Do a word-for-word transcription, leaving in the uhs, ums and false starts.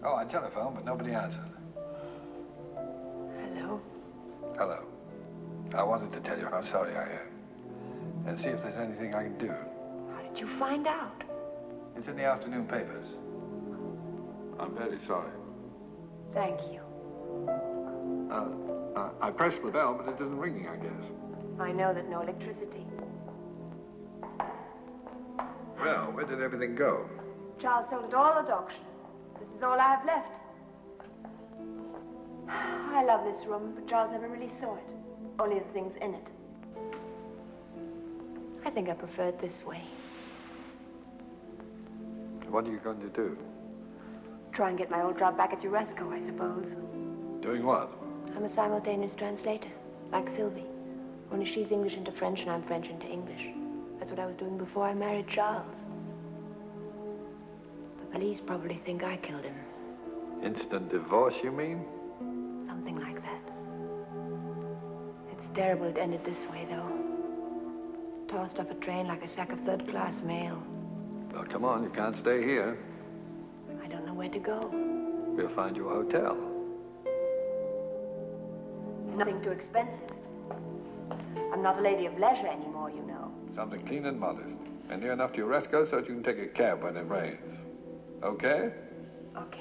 Oh, I telephoned, but nobody answered. Hello? Hello. I wanted to tell you how sorry I am. And see if there's anything I can do. How did you find out? It's in the afternoon papers. I'm very sorry. Thank you. Uh, uh, I pressed the bell, but it isn't ringing, I guess. I know there's no electricity. Well, where did everything go? Charles sold it all at auction. This is all I have left. I love this room, but Charles never really saw it. Only the things in it. I think I prefer it this way. What are you going to do? Try and get my old job back at Uresco, I suppose. Doing what? I'm a simultaneous translator, like Sylvie. Only she's English into French and I'm French into English. That's what I was doing before I married Charles. The police probably think I killed him. Instant divorce, you mean? Something like that. It's terrible it ended this way, though. Tossed off a train like a sack of third-class mail. Well, come on, you can't stay here. I don't know where to go. We'll find you a hotel. Nothing too expensive. I'm not a lady of leisure anymore, you know. Something clean and modest. And near enough to Uresco so that you can take a cab when it rains. Okay? Okay.